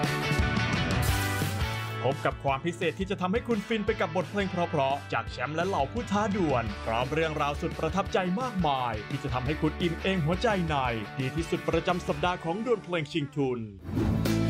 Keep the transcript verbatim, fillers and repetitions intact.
พบกับความพิเศษที่จะทำให้คุณฟินไปกับบทเพลงเพราะๆจากแชมป์และเหล่าผู้ท้าดวลพร้อมเรื่องราวสุดประทับใจมากมายที่จะทำให้คุณอิ่มเองหัวใจในดีที่สุดประจำสัปดาห์ของดวลเพลงชิงทุน